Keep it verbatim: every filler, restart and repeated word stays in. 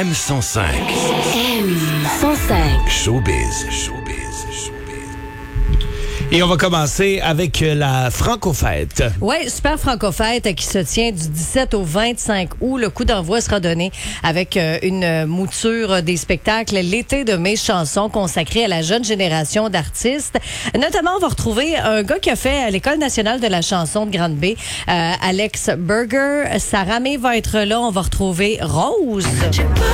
M cent cinq. M cent cinq. Showbiz. Showbiz. Et on va commencer avec la Franco-Fête. Oui, super Franco-Fête qui se tient du dix-sept au vingt-cinq août. Le coup d'envoi sera donné avec euh, une mouture des spectacles L'été de mes chansons consacrée à la jeune génération d'artistes. Notamment, on va retrouver un gars qui a fait à l'École nationale de la chanson de Grande-Bay, euh, Alex Burger. Sarah May va être là. On va retrouver Rose.